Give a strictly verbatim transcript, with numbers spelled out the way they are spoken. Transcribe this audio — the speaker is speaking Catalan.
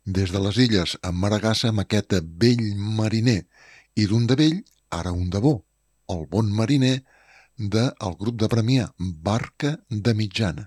Des de les Illes amb Maragassa, maqueta Vell Mariner i d'un de vell, ara un de bo, el Bon Mariner del grup de Premià, Barca de Mitjana.